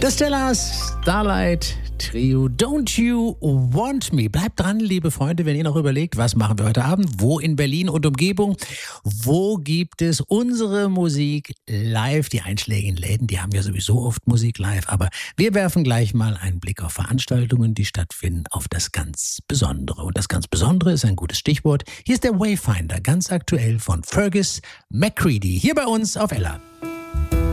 Das Stella Starlight Trio, Don't You Want Me. Bleibt dran, liebe Freunde, wenn ihr noch überlegt, was machen wir heute Abend, wo in Berlin und Umgebung, wo gibt es unsere Musik live. Die einschlägigen Läden, die haben ja sowieso oft Musik live, aber wir werfen gleich mal einen Blick auf Veranstaltungen, die stattfinden, auf das ganz Besondere. Und das ganz Besondere ist ein gutes Stichwort. Hier ist der Wayfinder, ganz aktuell von Fergus McCready, hier bei uns auf Ella.